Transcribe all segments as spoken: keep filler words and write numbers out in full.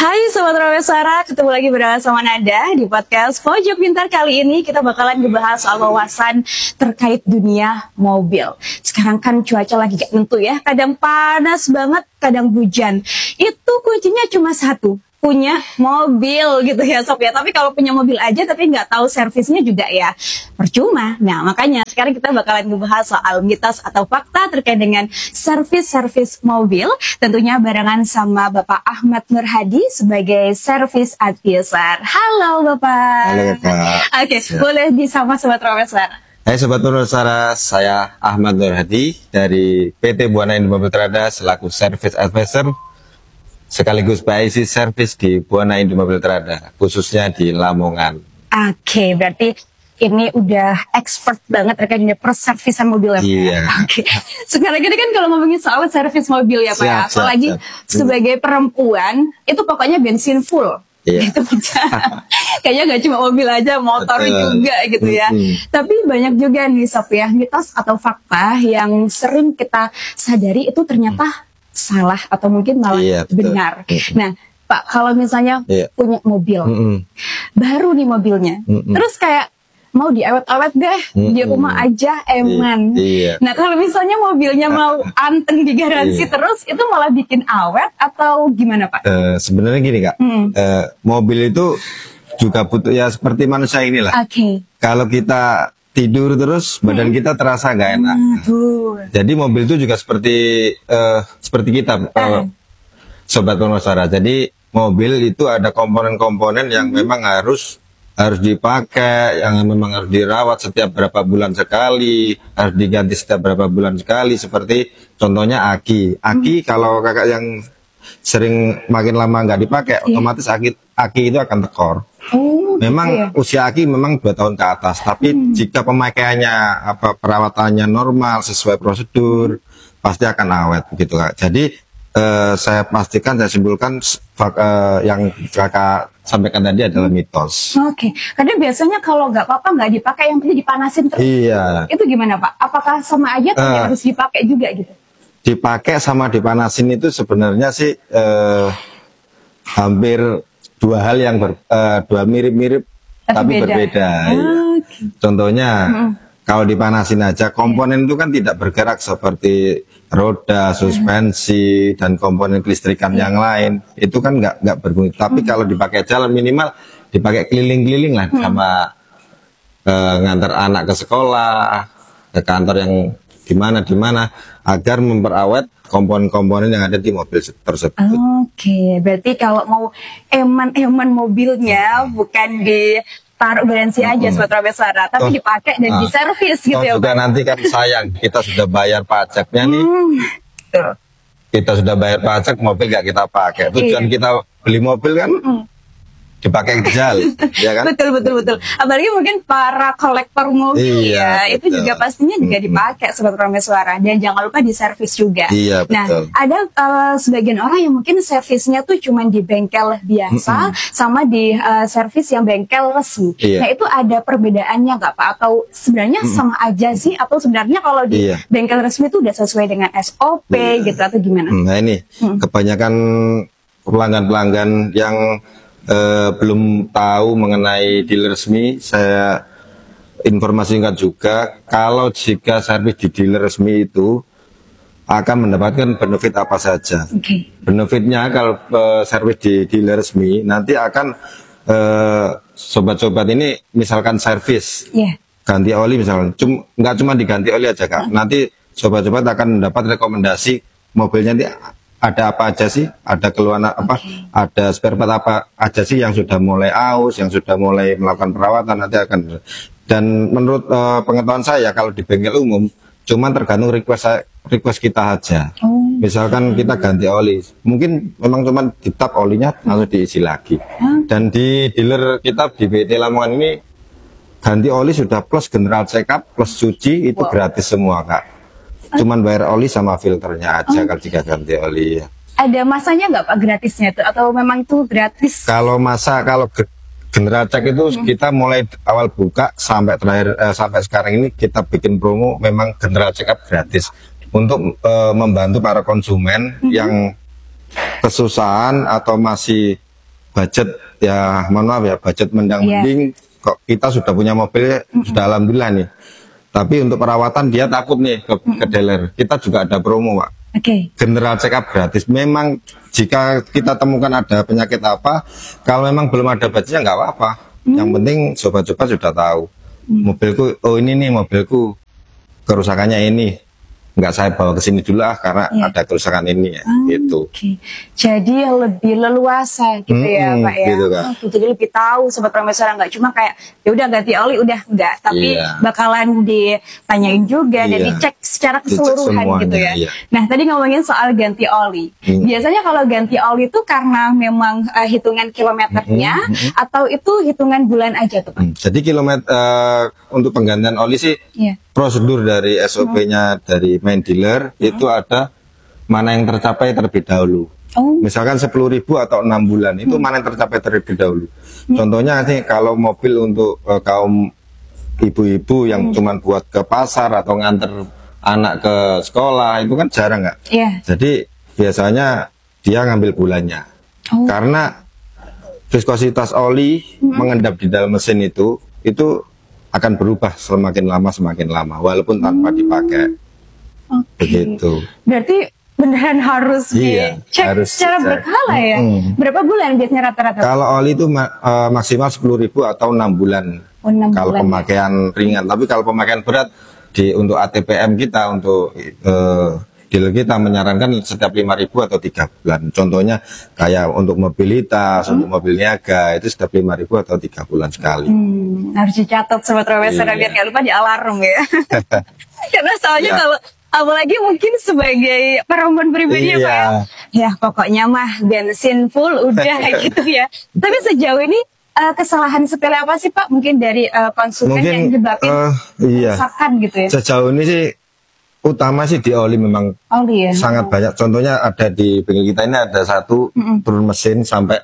Hai Sobat Rawesara, ketemu lagi bersama Nada di podcast Pojok Pintar. Kali ini kita bakalan ngebahas soal wawasan terkait dunia mobil. Sekarang kan cuaca lagi gak tentu ya, kadang panas banget, kadang hujan. Itu kuncinya cuma satu, punya mobil gitu ya Sob ya. Tapi kalau punya mobil aja tapi nggak tahu servisnya juga ya percuma. Nah makanya sekarang kita bakalan ngebahas soal mitos atau fakta terkait dengan servis-servis mobil. Tentunya barengan sama Bapak Ahmad Nur Hadi sebagai service advisor. Halo Bapak. Halo Kak. Oke, okay, boleh disapa Sobat Rawesara. Hai Sobat Rawesara, saya Ahmad Nur Hadi dari P T Buana Indo Mobil Trada selaku service advisor sekaligus P I C service di Buana Indo Mobil Trada, khususnya di Lamongan. Oke, okay, berarti ini udah expert banget terkait dengan perservisan mobil ya Pak? Iya. Oke. Okay. Sekarang ini kan kalau ngomongin soal servis mobil ya Pak, siap, apalagi siap, siap. Sebagai perempuan itu pokoknya bensin full. Iya. Itu kayaknya nggak cuma mobil aja, motor Betul. juga gitu ya. Mm-hmm. Tapi banyak juga nih Sob ya, mitos atau fakta yang sering kita sadari itu ternyata mm. salah atau mungkin malah iya, benar. Mm-hmm. Nah, Pak, kalau misalnya iya. punya mobil, mm-hmm. baru nih mobilnya, mm-hmm. terus kayak mau diawet-awet deh, mm-hmm. di rumah aja eman. Iya. Nah, kalau misalnya mobilnya mau anteng digaransi iya. terus, itu malah bikin awet atau gimana Pak? Uh, sebenarnya gini Kak, mm. uh, mobil itu juga butuh ya seperti manusia inilah. Oke. Okay. Kalau kita tidur terus badan hmm. kita terasa nggak enak. Hmm, Jadi mobil itu juga seperti uh, seperti kita uh, Sobat Rawesara. Jadi mobil itu ada komponen-komponen yang hmm. memang harus harus dipakai, yang memang harus dirawat setiap berapa bulan sekali, harus diganti setiap berapa bulan sekali. Seperti contohnya aki. Aki hmm. kalau kakak yang sering makin lama nggak dipakai, yeah. otomatis aki aki itu akan tekor. Oh, memang gitu ya? Usia aki memang dua tahun ke atas, tapi hmm. jika pemakaiannya apa perawatannya normal sesuai prosedur pasti akan awet begitu Kak. Jadi eh, saya pastikan, saya simpulkan eh, yang kakak sampaikan tadi adalah mitos. Oke, okay. Karena biasanya kalau nggak apa-apa nggak dipakai, yang penting dipanasin terus. Iya. Itu gimana Pak? Apakah sama aja atau uh, harus dipakai juga gitu? Dipakai sama dipanasin itu sebenarnya sih eh, hampir dua hal yang ber, uh, dua mirip-mirip tapi, tapi beda. berbeda. Oh, ya. Okay. Contohnya hmm. kalau dipanasin aja komponen yeah. itu kan tidak bergerak seperti roda, suspensi hmm. dan komponen kelistrikan yeah. yang lain itu kan nggak nggak berbunyi. Tapi hmm. kalau dipakai jalan minimal dipakai keliling-keliling lah hmm. sama uh, ngantar anak ke sekolah, ke kantor yang di mana di mana agar memperawet komponen-komponen yang ada di mobil tersebut. Oke, okay. Berarti kalau mau eman-eman mobilnya hmm. bukan ditaruh garansi hmm. aja Sobat Rawesara, tapi oh, dipakai dan ah. diservis gitu oh, ya. Juga nanti kan sayang kita sudah bayar pajaknya nih. Hmm. Kita sudah bayar pajak, mobil nggak kita pakai. Tujuan iya. kita beli mobil kan hmm. dipakai jalan, ya kan? Betul betul betul. Apalagi mungkin para kolektor mobil iya, ya, betul. Itu juga pastinya juga dipakai Sobat Rawesara, dan jangan lupa diservis juga. Iya, betul. Nah, ada uh, sebagian orang yang mungkin servisnya tuh cuma di bengkel biasa, mm-hmm. sama di uh, servis yang bengkel resmi. Iya. Nah, itu ada perbedaannya nggak Pak? Atau sebenarnya mm-hmm. sama aja sih? Atau sebenarnya kalau di iya. bengkel resmi itu udah sesuai dengan S O P iya. gitu atau gimana? Nah ini mm-hmm. kebanyakan pelanggan-pelanggan yang Uh, belum tahu mengenai dealer resmi, saya informasikan juga kalau jika servis di dealer resmi itu akan mendapatkan benefit apa saja. Okay. Benefitnya kalau uh, servis di dealer resmi nanti akan uh, sobat-sobat ini misalkan servis yeah. ganti oli misalkan, Cum, nggak cuma diganti oli aja Kak, huh? Nanti sobat-sobat akan mendapat rekomendasi mobilnya nanti ada apa aja sih, ada keluhan apa, okay. ada spare part apa aja sih yang sudah mulai aus, yang sudah mulai melakukan perawatan nanti akan. Dan menurut uh, pengetahuan saya kalau di bengkel umum cuman tergantung request request kita aja. Oh. Misalkan kita ganti oli, mungkin memang cuman ditap olinya lalu diisi lagi. Huh? Dan di dealer kita di B T Lamongan ini ganti oli sudah plus general check up plus cuci itu wow. gratis semua Kak. Cuman bayar oli sama filternya aja oh. kalau jika ganti oli ya. Ada masanya nggak Pak gratisnya tuh atau memang itu gratis? Kalau masa kalau general check itu hmm. kita mulai awal buka sampai terakhir eh, sampai sekarang ini kita bikin promo memang general check up gratis untuk eh, membantu para konsumen hmm. yang kesusahan atau masih budget ya mohon maaf ya budget mendang-mending yeah. kok kita sudah punya mobil mm-hmm. sudah alhamdulillah nih. Tapi untuk perawatan dia takut nih ke, mm-hmm. ke dealer. Kita juga ada promo Pak. Oke. Okay. General check up gratis. Memang jika kita temukan ada penyakit apa, kalau memang belum ada budgetnya nggak apa-apa. Mm-hmm. Yang penting sobat-sobat sudah tahu. Mm-hmm. Mobilku, oh ini nih mobilku kerusakannya ini. Nggak saya bawa ke sini dulu ah karena ya. ada kerusakan ini ya hmm, gitu. Okay. Jadi lebih leluasa gitu hmm, ya Pak ya. Gitu, kan. Oh, jadi lebih tahu sobat Prameswara, nggak cuma kayak ya udah ganti oli udah enggak, tapi yeah. bakalan ditanyain juga yeah. dan dicek secara keseluruhan semuanya, gitu ya. Yeah. Nah tadi ngomongin soal ganti oli. Hmm. Biasanya kalau ganti oli itu karena memang uh, hitungan kilometernya hmm, hmm, hmm. atau itu hitungan bulan aja tuh Pak? Hmm. Jadi kilometer uh, untuk penggantian oli sih. Yeah. Prosedur dari S O P-nya hmm. dari main dealer hmm. itu ada mana yang tercapai terlebih dahulu. Oh. Misalkan sepuluh ribu atau enam bulan itu hmm. mana yang tercapai terlebih dahulu. Hmm. Contohnya nih kalau mobil untuk uh, kaum ibu-ibu yang hmm. cuma buat ke pasar atau nganter anak ke sekolah itu kan jarang nggak? Yeah. Jadi biasanya dia ngambil bulannya. Oh. Karena viskositas oli hmm. mengendap di dalam mesin itu itu akan berubah semakin lama semakin lama walaupun tanpa dipakai. Okay. Begitu. Berarti beneran harus iya, dicek harus secara berkala ya. Hmm. Berapa bulan biasanya rata-rata? Kalau oli itu ma uh, maksimal sepuluh ribu atau enam bulan. Oh, enam kalau bulan pemakaian ya. ringan, tapi kalau pemakaian berat di untuk A T P M kita untuk uh, dealer kita menyarankan setiap lima ribu atau tiga bulan. Contohnya kayak untuk mobilitas, hmm. untuk mobil niaga itu setiap lima ribu atau tiga bulan sekali. Hmm, harus dicatat sobat Prameswara biar nggak lupa di alarm ya. Karena soalnya yeah. kalau apalagi mungkin sebagai perempuan pribadi iya. ya Pak ya. Ya pokoknya mah bensin full udah gitu ya. Tapi sejauh ini uh, kesalahan sepele apa sih Pak? Mungkin dari uh, konsumen mungkin, yang nyebabin uh, iya. kerusakan gitu ya. Sejauh ini sih utama sih di oli memang oli, ya? sangat oh. banyak. Contohnya ada di bengkel kita ini ada satu mm-hmm. turun mesin sampai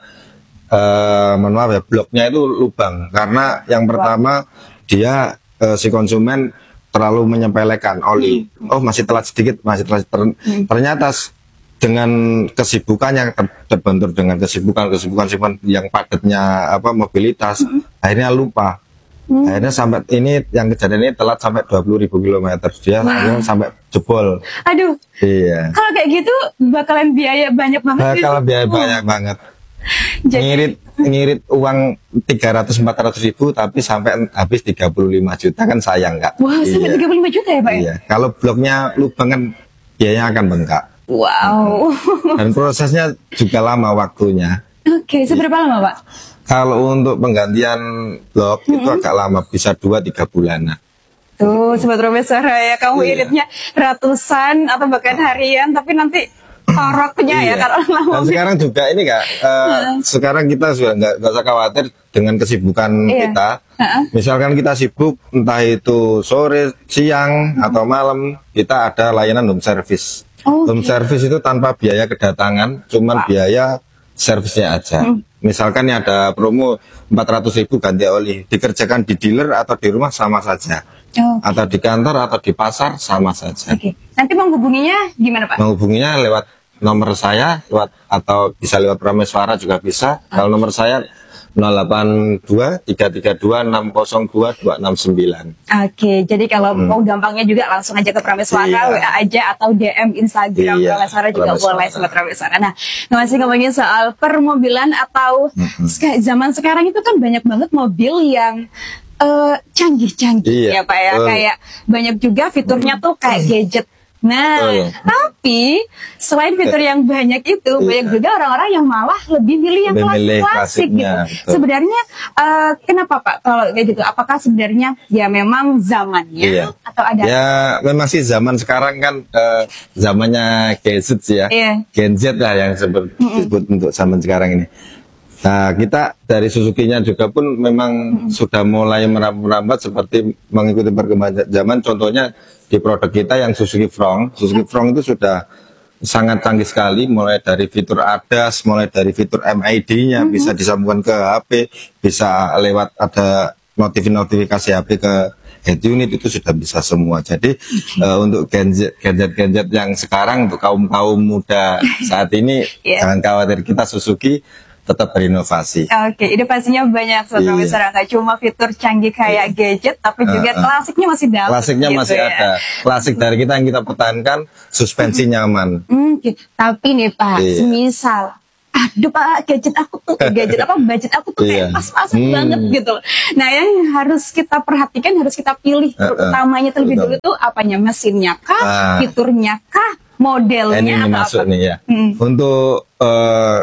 uh, mohon maaf ya bloknya itu lubang karena yang pertama wow. dia uh, si konsumen terlalu menyepelekan oli. Mm-hmm. Oh masih telat sedikit, masih telat. Ter mm-hmm. Ternyata dengan kesibukannya ter terbentur dengan kesibukan kesibukan kesibukan yang padatnya apa mobilitas mm-hmm. akhirnya lupa. Hmm. Akhirnya sampai ini yang kejadian ini telat sampai dua puluh ribu kilometer dia akhirnya sampai jebol. Aduh. Iya. Kalau kayak gitu bakalan biaya banyak banget. Bakalan biaya oh. banyak banget. Jadi, ngirit ngirit uang tiga ratus empat ratus ribu tapi sampai habis tiga puluh lima juta kan sayang Kak. Wah, wow, sampai iya. tiga puluh lima juta ya Pak? Iya. Kalau bloknya lubang kan biayanya akan bengkak. Wow. Dan prosesnya juga lama waktunya. Oke, okay, seberapa iya. lama Pak? Kalau untuk penggantian blok mm-hmm. itu agak lama, bisa dua tiga bulanan. Tuh, sobat Prameswara ya, kamu yeah. iritnya ratusan atau bahkan harian, tapi nanti toroknya yeah. ya kalau lama. Dan sekarang juga ini Kak, uh, uh. sekarang kita sudah nggak usah khawatir dengan kesibukan yeah. kita. Uh-uh. Misalkan kita sibuk, entah itu sore, siang, uh-huh. atau malam, kita ada layanan home service. Oh, home okay. service itu tanpa biaya kedatangan, cuman wow. biaya servisnya aja. Hmm. Misalkan nih ada promo empat ratus ribu ganti oli, dikerjakan di dealer atau di rumah sama saja. Oh, okay. Atau di kantor atau di pasar sama saja. Oke. Okay. Nanti menghubunginya gimana Pak? Menghubunginya lewat nomor saya, lewat atau bisa lewat Prameswara juga bisa. Okay. Kalau nomor saya nol delapan dua tiga tiga dua enam nol dua dua enam sembilan. Oke, okay, jadi kalau hmm. mau gampangnya juga langsung aja ke Prameswara, iya. W A aja atau D M Instagram iya, Prameswara juga Prameswara. Boleh sobat Prameswara. Nah, masih ngomongin soal permobilan atau hmm. zaman sekarang itu kan banyak banget mobil yang canggih-canggih uh, iya. ya Pak ya, uh. kayak banyak juga fiturnya tuh kayak gadget. Nah, oh. tapi selain fitur yang banyak itu, iya. banyak juga orang-orang yang malah lebih milih yang klasik-klasik gitu. Betul. Sebenarnya uh, kenapa Pak kalau kayak gitu? Apakah sebenarnya ya memang zamannya iya. atau ada? Ya memang sih zaman sekarang kan uh, zamannya gadget ya, iya. Gen Z lah yang disebut mm-hmm. untuk zaman sekarang ini. Nah kita dari Suzuki-nya juga pun memang mm-hmm. sudah mulai merambat seperti mengikuti perkembangan zaman. Contohnya di produk kita yang Suzuki Front, Suzuki Front itu sudah sangat canggih sekali, mulai dari fitur A D A S, mulai dari fitur M I D-nya, mm-hmm. bisa disambungkan ke H P, bisa lewat ada notifikasi H P ke head unit, itu sudah bisa semua. Jadi okay. uh, untuk gadget-gadget yang sekarang untuk kaum-kaum muda saat ini, yeah. jangan khawatir, kita Suzuki tetap berinovasi. Oke, inovasinya banyak saudara-saudara, nggak cuma fitur canggih kayak gadget, tapi juga uh, uh. klasiknya masih dalam. Klasiknya gitu masih ya. Ada. Klasik dari kita yang kita pertahankan, suspensi nyaman. Hmm, gitu. Tapi nih Pak, iya. Semisal aduh Pak, gadget aku tuh, gadget apa, budget aku tuh kayak pas-pasan hmm. banget gitu. Nah, yang harus kita perhatikan, harus kita pilih, uh, uh, utamanya terlebih dulu tuh apanya, mesinnya kah, uh. fiturnya kah, modelnya ini, ini atau masuk apa? Nih ya. Hmm. Untuk uh,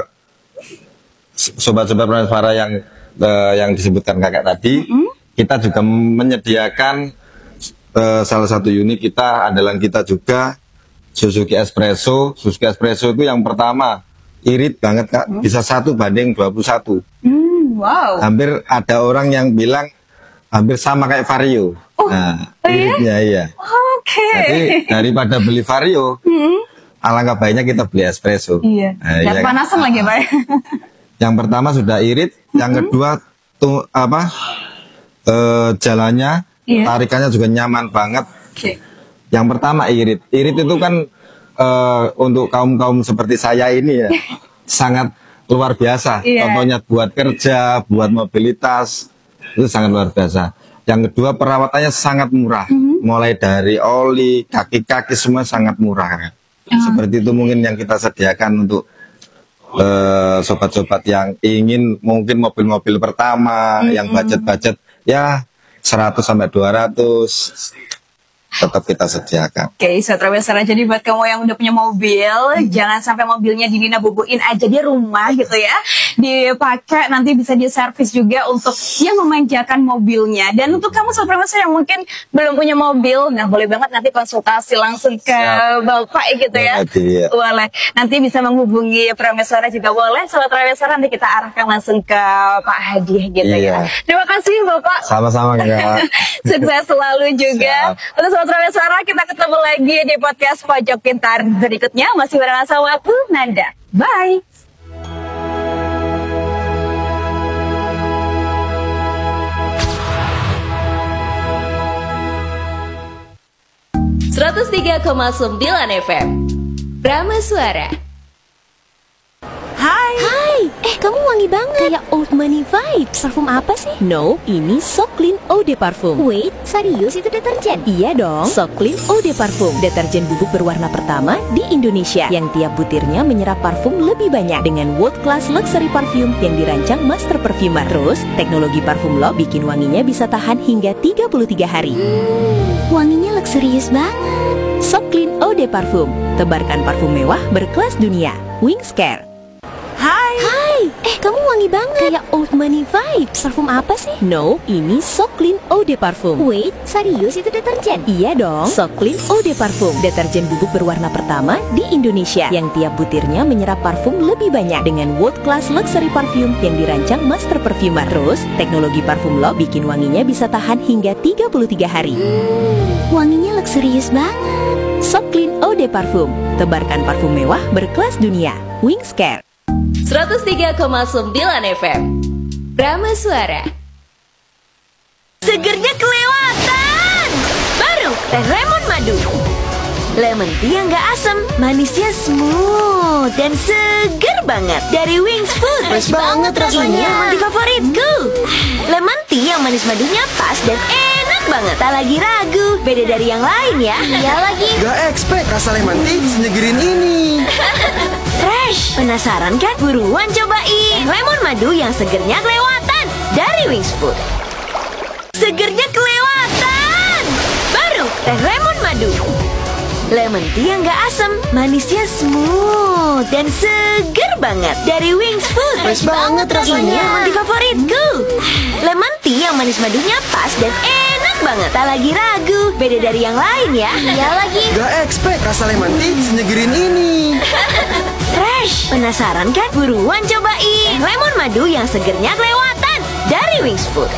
sobat-sobat Prameswara yang uh, yang disebutkan kakak tadi, hmm. kita juga menyediakan uh, salah satu unit kita, andalan kita juga, Suzuki Espresso. Suzuki Espresso itu yang pertama irit banget Kak, hmm. bisa satu banding dua puluh satu. Hmm, wow. Hampir ada orang yang bilang hampir sama kayak Vario. Oh, nah, oh iritnya iya. Oke. Okay. Jadi daripada beli Vario, hmm. alangkah baiknya kita beli Espresso. Iya. Nah, ya, panasan kan? Lagi Pak. Yang pertama sudah irit, hmm. yang kedua tuh apa? Eh, jalannya, yeah. tarikannya juga nyaman banget. Okay. Yang pertama irit. Irit itu kan Uh, untuk kaum-kaum seperti saya ini ya sangat luar biasa. Yeah. Contohnya buat kerja, buat mobilitas itu sangat luar biasa. Yang kedua perawatannya sangat murah, mm-hmm. mulai dari oli, kaki-kaki semua sangat murah. Uh. Seperti itu mungkin yang kita sediakan untuk uh, sobat-sobat yang ingin mungkin mobil-mobil pertama, mm-hmm. yang budget-budget ya seratus sampai dua ratus. Tetap kita sediakan. Oke, okay, Sobat Prameswara, jadi buat kamu yang udah punya mobil, hmm. jangan sampai mobilnya dibina-bubuin aja di rumah gitu ya. Dipakai, nanti bisa diservis juga untuk yang memanjakan mobilnya. Dan untuk kamu Sobat Prameswara yang mungkin belum punya mobil, nah boleh banget nanti konsultasi langsung ke Siap. Bapak gitu ya. Boleh. Boleh. Nanti bisa menghubungi Prameswara juga boleh. Sobat Prameswara, nanti kita arahkan langsung ke Pak Hadi gitu iya. ya. Terima kasih Bapak. Sama-sama Kak. Sukses selalu juga. Siap. Untuk Sobat Prameswara, kita ketemu lagi di podcast Pojok Pintar berikutnya. Masih bareng sama aku, Nanda. Bye. seratus tiga koma sembilan F M Prameswara. Hai. Hai. Eh, kamu wangi banget. Kayak old money vibes. Parfum apa sih? No, ini So Clean Eau de Parfum. Wait, serius itu deterjen? Iya dong. So Clean Eau de Parfum, deterjen bubuk berwarna pertama di Indonesia yang tiap butirnya menyerap parfum lebih banyak dengan world class luxury parfum yang dirancang master perfumer. Terus, teknologi parfum lock bikin wanginya bisa tahan hingga tiga puluh tiga hari. Hmm, wanginya luxurious banget. So Clean Eau de Parfum, tebarkan parfum mewah berkelas dunia. Wings Care. Hai. Hai. Eh, kamu wangi banget. Kayak old money vibes. Parfum apa sih? No, ini So Clean Eau de Parfum. Wait, serius itu deterjen? Iya dong. So Clean Eau de Parfum, deterjen bubuk berwarna pertama di Indonesia yang tiap butirnya menyerap parfum lebih banyak dengan world class luxury parfum yang dirancang master perfumer. Terus, teknologi parfum lock bikin wanginya bisa tahan hingga tiga puluh tiga hari. Hmm, wanginya luxurious banget. So Clean Eau de Parfum, tebarkan parfum mewah berkelas dunia. Wings Care. seratus tiga koma sembilan F M Prameswara. Segernya kelewatan. Baru teh lemon madu. Lemon tea yang gak asam, manisnya smooth dan seger banget. Dari Wings Food, fresh banget rasanya. Lemon tea favoritku. Lemon tea yang manis madunya pas dan enak banget. Tak lagi ragu, beda dari yang lain ya. Iya lagi. Gak expect rasa lemon tea senyegerin ini. Fresh, penasaran kan? Buruan cobain lemon madu yang segernya kelewatan dari Wings Food. Segernya kelewatan. Baru teh lemon madu. Lemon tea yang gak asam, manisnya smooth dan seger banget. Dari Wings Food, fresh banget rasanya. Lemon tea favoritku. Lemon tea yang manis madunya pas dan enak banget. Tak lagi ragu, beda dari yang lain ya. Iya lagi. Gak expect rasa lemon tea senyegerin ini. Fresh, penasaran kan? Buruan cobain lemon madu yang segernya kelewatan dari Wings Food.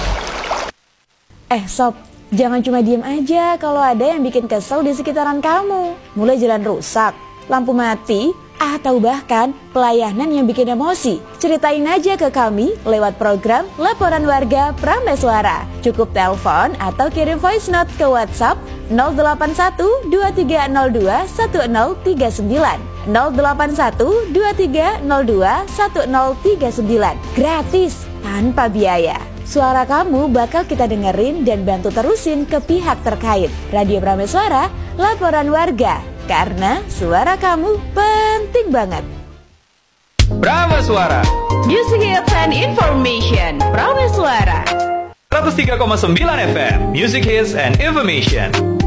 Eh Sob, jangan cuma diem aja kalau ada yang bikin kesel di sekitaran kamu. Mulai jalan rusak, lampu mati, atau bahkan pelayanan yang bikin emosi? Ceritain aja ke kami lewat program Laporan Warga Prameswara. Cukup telepon atau kirim voice note ke WhatsApp nol delapan satu dua tiga nol dua satu nol tiga sembilan nol delapan satu dua tiga nol dua satu nol tiga sembilan. Gratis, tanpa biaya. Suara kamu bakal kita dengerin dan bantu terusin ke pihak terkait. Radio Prameswara, Laporan Warga. Karena suara kamu penting banget. Prameswara, Music Hits and Information. Prameswara seratus tiga koma sembilan F M, Music Hits and Information.